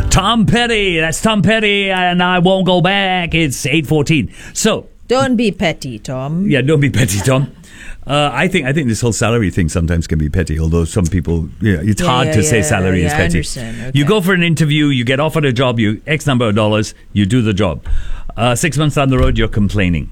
Tom Petty. That's Tom Petty, and I won't go back. It's 8:14. So don't be petty, Tom. Yeah, don't be petty, Tom. I think this whole salary thing sometimes can be petty, although some people, it's hard to say salary is petty. I understand. Okay. You go for an interview, you get offered a job, you X number of dollars, you do the job. 6 months down the road, you're complaining.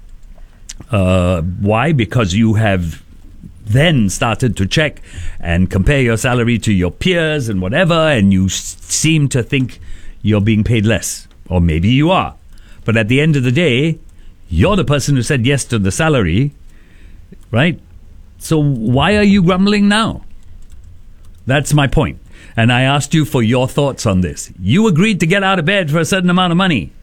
Why? Because you have then started to check and compare your salary to your peers and whatever, and you seem to think you're being paid less. Or maybe you are. But at the end of the day, you're the person who said yes to the salary, right? So why are you grumbling now? That's my point. And I asked you for your thoughts on this. You agreed to get out of bed for a certain amount of money.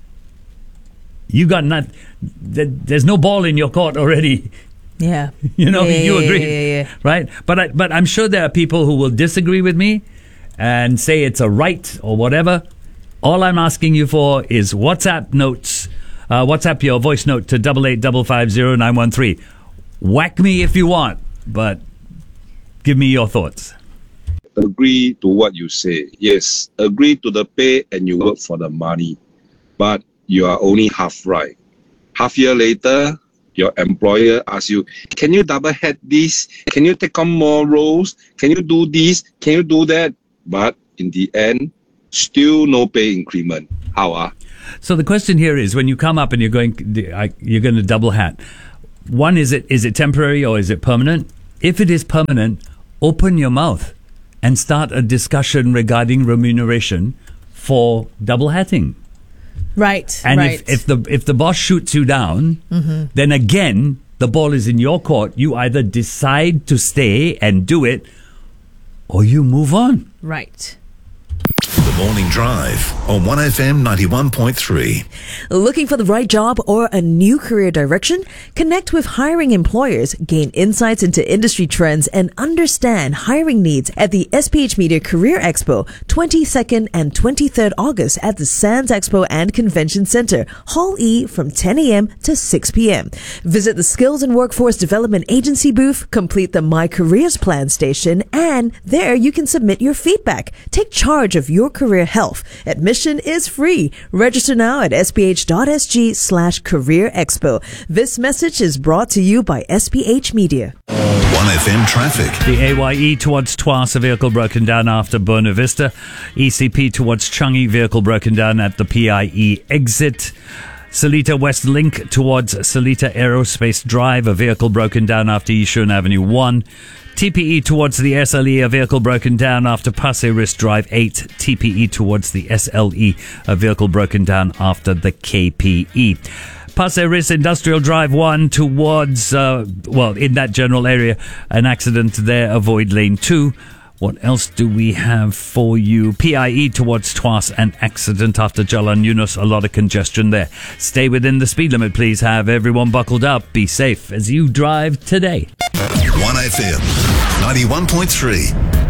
You got there's no ball in your court already. Yeah. You agree. Right? But I'm sure there are people who will disagree with me and say it's a right or whatever. All I'm asking you for is WhatsApp notes. WhatsApp your voice note to 88550913. Whack me if you want, but give me your thoughts. Agree to what you say. Yes, agree to the pay and you work for the money. But you are only half right. Half year later, your employer asks you, can you double head this? Can you take on more roles? Can you do this? Can you do that? But in the end, still no pay increment. How? So the question here is, when you come up and you're going to double hat. One, is it temporary or is it permanent? If it is permanent, open your mouth and start a discussion regarding remuneration for double hatting. Right. And right. if the boss shoots you down, then again the ball is in your court. You either decide to stay and do it, or you move on. Right. The Morning Drive on 1FM 91.3. Looking for the right job or a new career direction? Connect with hiring employers, gain insights into industry trends, and understand hiring needs at the SPH Media Career Expo, 22nd and 23rd August at the Sands Expo and Convention Center, Hall E, from 10 a.m. to 6 p.m. Visit the Skills and Workforce Development Agency booth, complete the My Careers Plan station, and there you can submit your feedback. Take charge of your career health. Admission is free. Register now at sph.sg/career expo. This message is brought to you by SPH Media. 1FM traffic. The AYE towards Tuas, a vehicle broken down after Buena Vista. ECP towards Changi, vehicle broken down at the PIE exit. Seletar West Link towards Seletar Aerospace Drive, a vehicle broken down after Yishun Avenue 1. TPE towards the SLE, a vehicle broken down after Pasir Ris Drive 8. TPE towards the SLE, a vehicle broken down after the KPE. Pasir Ris Industrial Drive 1 towards, in that general area, an accident there, avoid lane 2. What else do we have for you? PIE towards Tuas, an accident after Jalan Yunus, a lot of congestion there. Stay within the speed limit, please. Have everyone buckled up. Be safe as you drive today. 1FM 91.3.